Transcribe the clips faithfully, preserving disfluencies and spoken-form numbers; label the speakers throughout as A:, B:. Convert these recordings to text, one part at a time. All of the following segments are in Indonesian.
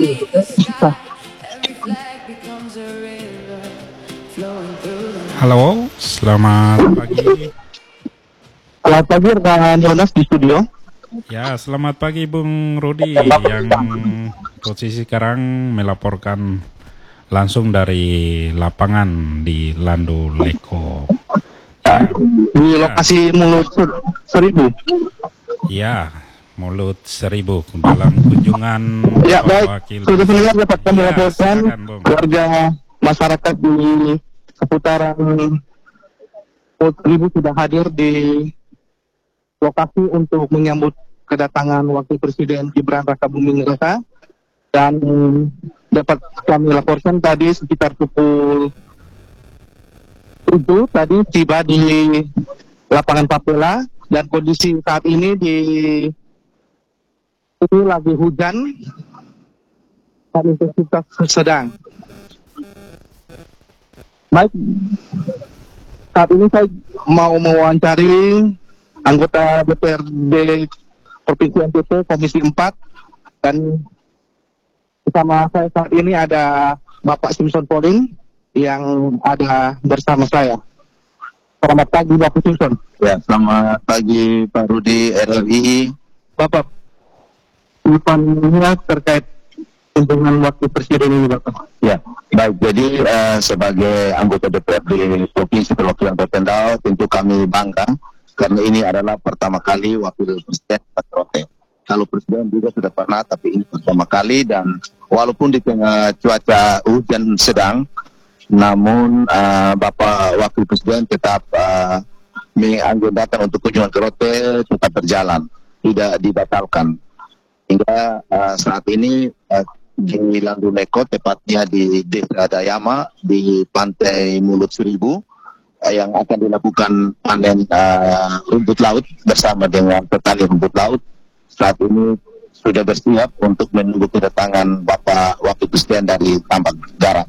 A: Halo, selamat pagi.
B: Selamat pagi rekan Jonas di studio.
A: Ya, selamat pagi Bung Rudi yang posisi sekarang melaporkan langsung dari lapangan di Lando Leko. Ya,
B: Di
A: ya,
B: lokasi Mulut Ser- Seribu.
A: ya, Mulut Seribu dalam kunjungan
B: Ya
A: Bapak
B: baik,
A: Wakil
B: sudah pendengar dapat kami
A: Ya,
B: laporkan
A: silakan, Bung.
B: warga masyarakat di seputaran Mulut Seribu sudah hadir di lokasi untuk menyambut kedatangan Wakil Presiden Gibran Rakabuming Raka, dan dapat kami laporkan tadi sekitar pukul tujuh tadi tiba di lapangan Papela, dan kondisi saat ini di ini lagi hujan dan intensitas sedang. Baik, saat ini saya mau mewawancari anggota D P R D Provinsi N T T Komisi empat, dan bersama saya saat ini ada Bapak Simpson Pauling yang ada bersama saya. Selamat pagi Bapak Simpson.
C: Ya, selamat pagi Pak Rudi R R I.
B: Bapak, tanggapannya terkait kunjungan Wakil Presiden ini Bapak.
C: Ya, baik. Jadi eh, sebagai anggota D P R D Provinsi Perwakilan Rotendao, tentu kami bangga karena ini adalah pertama kali Wakil Presiden Rotendao. Kalau Presiden juga sudah pernah, tapi ini pertama kali, dan walaupun di tengah cuaca hujan sedang, namun uh, Bapak Wakil Presiden tetap uh, mengagendakan untuk kunjungan ke Rote tetap berjalan, tidak dibatalkan. Hingga uh, saat ini uh, di Lando Leko, tepatnya di Desa Dayama, di pantai Mulut Seribu, uh, yang akan dilakukan panen uh, rumput laut bersama dengan petani rumput laut. Saat ini sudah bersiap untuk menunggu kedatangan Bapak Wakil Presiden dari Tambak Garam.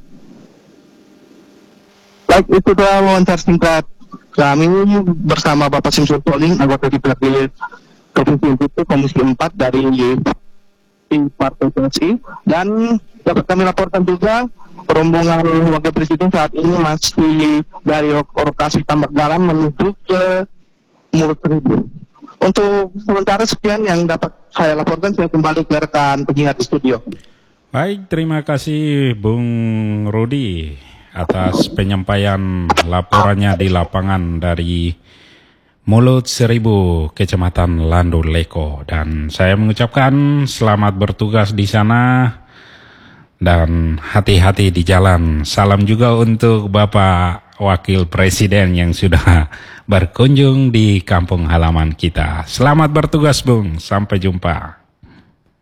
B: Baik, itu adalah wawancara singkat kami bersama Bapak Simpson Pauling, anggota D P R D Provinsi N T T Komisi empat dari Partai P S I, dan dapat kami laporkan juga rombongan Wakil Presiden saat ini masih dari lokasi Tambak Garam menuju ke Mulut Seribu. Untuk sementara sekian yang dapat saya laporkan, saya kembali ke rekan penyiar di studio.
A: Baik, terima kasih Bung Rudi atas penyampaian laporannya di lapangan dari Mulut Seribu, Kecamatan Lando Leko. Dan saya mengucapkan selamat bertugas di sana dan hati-hati di jalan. Salam juga untuk Bapak Wakil Presiden yang sudah berkunjung di kampung halaman kita. Selamat bertugas, Bung. Sampai jumpa.